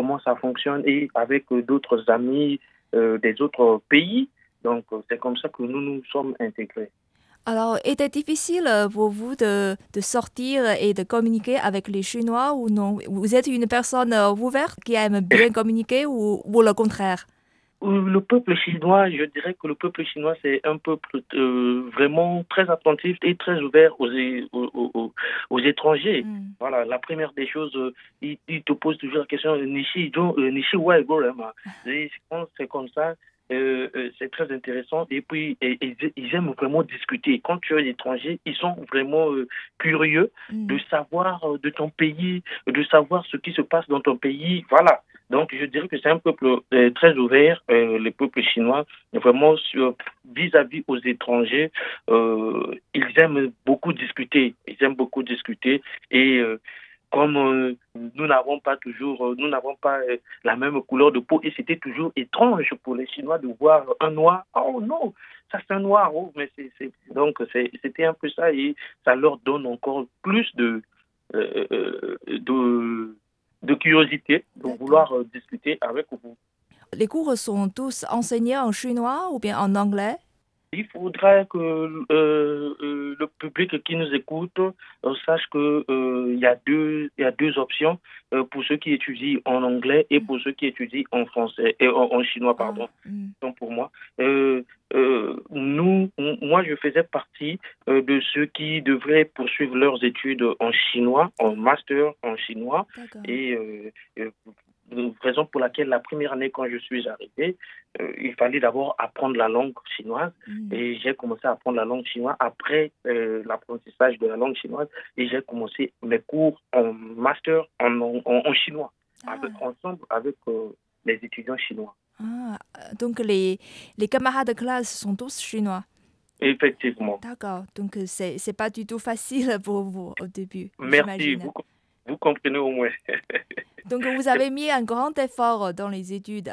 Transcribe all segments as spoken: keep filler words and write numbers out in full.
comment ça fonctionne et avec euh, d'autres amis euh, des autres pays. Donc, euh, c'est comme ça que nous nous sommes intégrés. Alors, était difficile pour vous de, de sortir et de communiquer avec les Chinois ou non? Vous êtes une personne euh, ouverte qui aime bien communiquer ou, ou le contraire? Euh, Le peuple chinois, je dirais que le peuple chinois, c'est un peuple euh, vraiment très attentif et très ouvert aux, é- aux, aux- aux étrangers. Hmm. Voilà, la première des choses, euh, il, il te pose toujours la question, Nishi, donc, euh, Nishi, ouais, go, là, ma. Et quand c'est comme ça, euh, euh, c'est très intéressant. Et puis, et- et- ils aiment vraiment discuter. Quand tu es étranger, ils sont vraiment euh, curieux de Hmm. savoir euh, de ton pays, de savoir ce qui se passe dans ton pays. Voilà. Donc, je dirais que c'est un peuple euh, très ouvert, euh, le peuple chinois, vraiment sur, vis-à-vis aux étrangers. Euh, ils aiment beaucoup discuter, ils aiment beaucoup discuter. Et euh, comme euh, nous n'avons pas toujours, euh, nous n'avons pas euh, la même couleur de peau, et c'était toujours étrange pour les Chinois de voir un noir. Oh non, ça c'est un noir. Oh, mais c'est, c'est... Donc, c'est, c'était un peu ça, et ça leur donne encore plus de, euh, euh, de de curiosité, de D'accord. vouloir euh, discuter avec vous. Les cours sont tous enseignés en chinois ou bien en anglais? Il faudrait que euh, euh, le public qui nous écoute euh, sache que euh, il y a deux il y a deux options euh, pour ceux qui étudient en anglais et pour ceux qui étudient en français et en, en chinois Ah, pardon. hmm. Donc pour moi, euh, euh, nous, m- moi je faisais partie euh, de ceux qui devraient poursuivre leurs études en chinois, en master en chinois D'accord. et euh, euh, raison pour laquelle la première année quand je suis arrivé, euh, il fallait d'abord apprendre la langue chinoise. Hmm. Et j'ai commencé à apprendre la langue chinoise après euh, l'apprentissage de la langue chinoise. Et j'ai commencé mes cours en master en, en, en chinois, avec, Ah, ensemble avec euh, les étudiants chinois. ah, donc les, les camarades de classe sont tous chinois. Effectivement. D'accord. Donc euh, c'est c'est pas du tout facile pour vous au début, Merci. j'imagine. Vous, vous comprenez au moins. Donc vous avez mis un grand effort dans les études.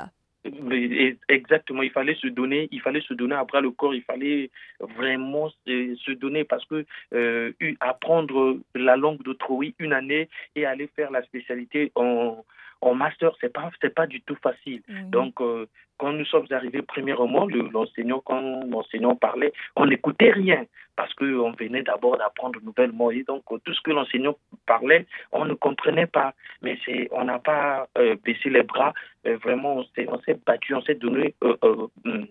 Mais exactement, il fallait se donner, il fallait se donner à bras le corps, il fallait vraiment se, se donner parce que euh, eu- apprendre la langue d'autrui une année et aller faire la spécialité en, en master, c'est pas c'est pas du tout facile. Oui. Donc euh, quand nous sommes arrivés premièrement, le- l'enseignant quand l'enseignant parlait, on n'écoutait rien parce que on venait d'abord d'apprendre nouvellement et donc tout ce que l'enseignant parlait, on ne comprenait pas. Mais c'est on n'a pas euh, baissé les bras. Euh, vraiment, on s'est, on s'est battu, on s'est donné euh, euh,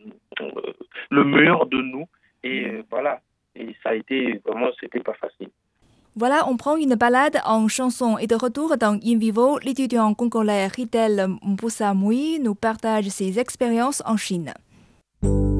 euh, le meilleur de nous. Et euh, Hmm. voilà. Et ça a été vraiment, c'était pas facile. Voilà, on prend une balade en chanson et de retour dans In Vivo, l'étudiant congolais Ridel Mbusa Mui nous partage ses expériences en Chine.